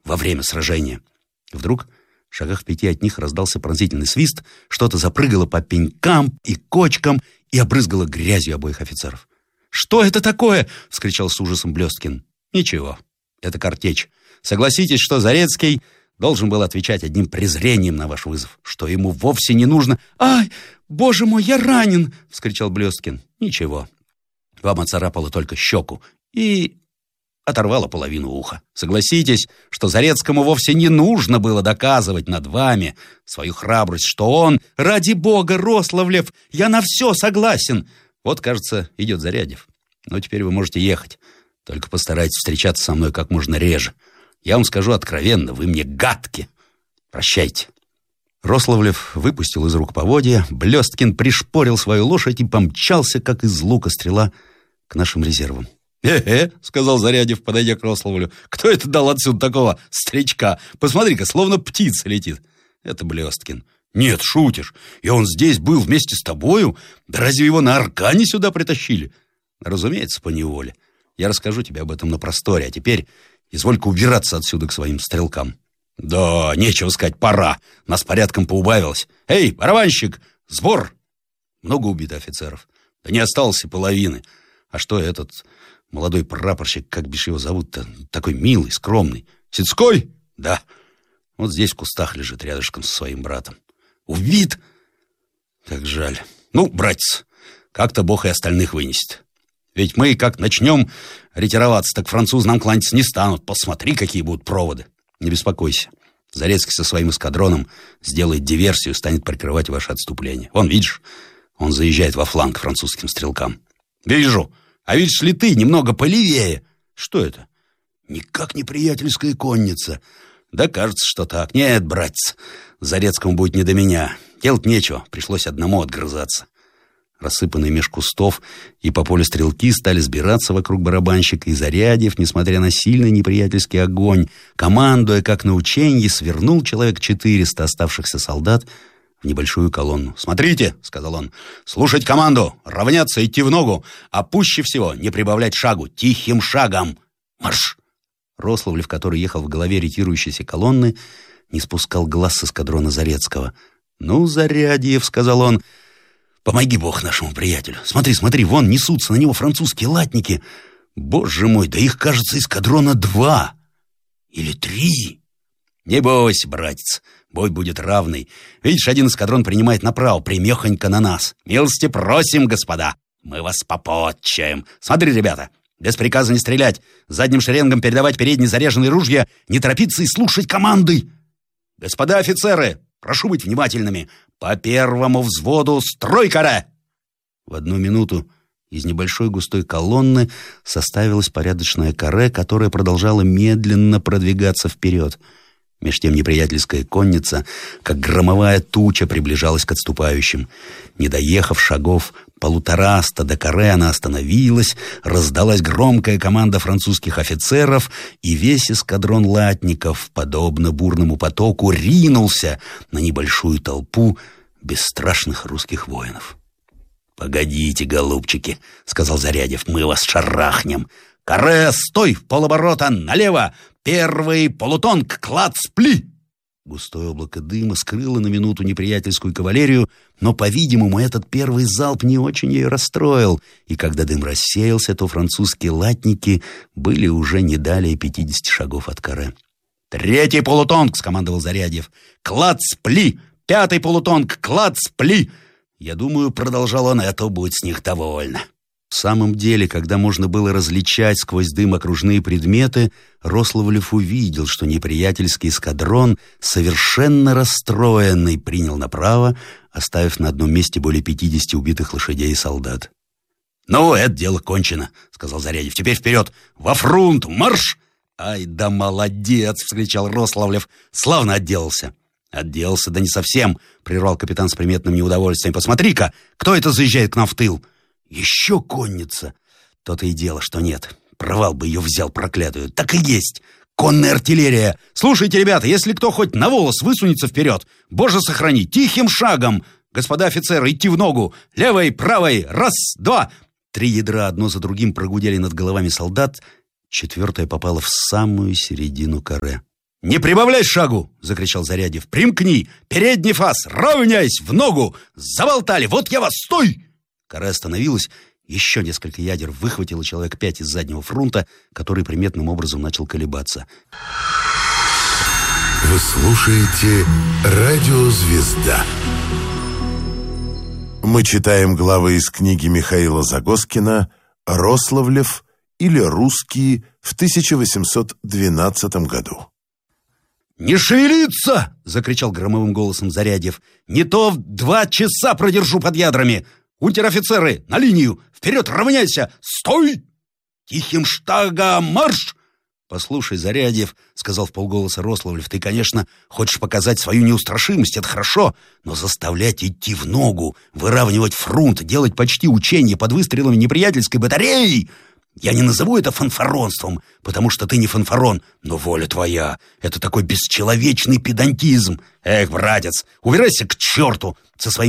во время сражения. Вдруг в шагах в 5 от них раздался пронзительный свист, что-то запрыгало по пенькам и кочкам и обрызгало грязью обоих офицеров. «Что это такое?» — вскричал с ужасом Блесткин. «Ничего, это картечь. Согласитесь, что Зарецкий должен был отвечать одним презрением на ваш вызов, что ему вовсе не нужно...» «Ай, боже мой, я ранен!» — вскричал Блесткин. «Ничего, вам оцарапало только щеку и оторвало половину уха. Согласитесь, что Зарецкому вовсе не нужно было доказывать над вами свою храбрость, что он... Ради бога, Рославлев, я на все согласен!» Вот, кажется, идет Зарядьев. Но теперь вы можете ехать. Только постарайтесь встречаться со мной как можно реже. Я вам скажу откровенно, вы мне гадки. Прощайте. Рославлев выпустил из рук поводья, Блесткин пришпорил свою лошадь и помчался, как из лука стрела, к нашим резервам. Сказал Зарядьев, подойдя к Рославлю. «Кто это дал отсюда такого старичка? Посмотри-ка, словно птица летит». «Это Блесткин». «Нет, шутишь. И он здесь был вместе с тобою? Да разве его на аркане сюда притащили?» «Разумеется, поневоле. Я расскажу тебе об этом на просторе. А теперь изволь-ка убираться отсюда к своим стрелкам». «Да, нечего сказать, пора. Нас порядком поубавилось. Эй, барабанщик, сбор!» «Много убито офицеров?» «Да не осталось и половины. А что этот молодой прапорщик, как бишь его зовут-то, такой милый, скромный? Сицкой?» «Да. Вот здесь в кустах лежит рядышком со своим братом». «Убит? Как жаль. Ну, братец, как-то Бог и остальных вынесет. Ведь мы, как начнем ретироваться, так французы нам кланяться не станут. Посмотри, какие будут проводы. Не беспокойся. Зарецкий со своим эскадроном сделает диверсию, станет прикрывать ваше отступление. Вон, видишь, он заезжает во фланг французским стрелкам». «Вижу. А видишь ли ты немного полевее?» «Что это?» «Никак не приятельская конница». «Да кажется, что так. Нет, братец, Зарецкому будет не до меня. Делать нечего, пришлось одному отгрызаться». Рассыпанные меж кустов и по полю стрелки стали сбираться вокруг барабанщика, и Зарядьев, несмотря на сильный неприятельский огонь, командуя, как на ученье, свернул человек 400 оставшихся солдат в небольшую колонну. «Смотрите», — сказал он, — «слушать команду, равняться, идти в ногу, а пуще всего не прибавлять шагу, тихим шагом. Марш!» Рославлев, который ехал в голове ретирующейся колонны, не спускал глаз с эскадрона Зарецкого. «Ну, Зарядьев», — сказал он, — «помоги Бог нашему приятелю. Смотри, смотри, вон несутся на него французские латники. Боже мой, да их, кажется, эскадрона 2 или 3. Не бойся, братец, бой будет равный. Видишь, один эскадрон принимает направо, прямехонько на нас. Милости просим, господа, мы вас попотчаем. Смотри, ребята, без приказа не стрелять, задним шеренгам передавать передние заряженные ружья, не торопиться и слушать команды. Господа офицеры, прошу быть внимательными. По первому взводу строй каре!» В одну минуту из небольшой густой колонны составилась порядочная каре, которая продолжала медленно продвигаться вперед. Меж тем неприятельская конница, как громовая туча, приближалась к отступающим. Не доехав шагов 150 до каре, она остановилась, раздалась громкая команда французских офицеров, и весь эскадрон латников, подобно бурному потоку, ринулся на небольшую толпу бесстрашных русских воинов. «Погодите, голубчики», — сказал Зарядьев, — «мы вас шарахнем. Каре, стой, в полоборота, налево! Первый полутонг, клац-пли!» Густое облако дыма скрыло на минуту неприятельскую кавалерию, но, по-видимому, этот первый залп не очень ее расстроил, и когда дым рассеялся, то французские латники были уже не далее 50 шагов от каре. «Третий полутонг!» — скомандовал Зарядьев. «Клац-пли! Пятый полутонг, клац-пли!» «Я думаю, — продолжал он, — это будет с них довольно». В самом деле, когда можно было различать сквозь дым окружные предметы, Рославлев увидел, что неприятельский эскадрон, совершенно расстроенный, принял направо, оставив на одном месте более 50 убитых лошадей и солдат. «Ну, это дело кончено», — сказал Зарядьев. «Теперь вперед! Во фрунт! Марш!» «Ай да молодец!» — вскричал Рославлев. «Славно отделался!» «Отделался, да не совсем!» — прервал капитан с приметным неудовольствием. «Посмотри-ка, кто это заезжает к нам в тыл?» «Еще конница!» «То-то и дело, что нет. Провал бы ее взял, проклятую. Так и есть! Конная артиллерия! Слушайте, ребята, если кто хоть на волос высунется вперед, боже сохрани, тихим шагом! Господа офицеры, идти в ногу! Левой, правой! Раз, два!» 3 ядра одно за другим прогудели над головами солдат. 4-е попало в самую середину каре. «Не прибавляй шагу!» — закричал Зарядьев. «Примкни! Передний фас! Равняйсь! В ногу! Заболтали! Вот я вас! Стой!» Каре остановилась. Еще несколько ядер выхватило человек 5 из заднего фрунта, который приметным образом начал колебаться. Вы слушаете «Радио Звезда». Мы читаем главы из книги Михаила Загоскина «Рославлев» или «Русские» в 1812 году. «Не шевелиться!» — закричал громовым голосом Зарядьев. «Не то в 2 часа продержу под ядрами! Унтер-офицеры, на линию! Вперед, равняйся! Стой! Тихим штагом марш!» «Послушай, Зарядьев, — сказал вполголоса Рославлев, — ты, конечно, хочешь показать свою неустрашимость, это хорошо, но заставлять идти в ногу, выравнивать фрунт, делать почти учения под выстрелами неприятельской батареи... Я не назову это фанфаронством, потому что ты не фанфарон, но воля твоя — это такой бесчеловечный педантизм. Эх, братец, убирайся к черту со своим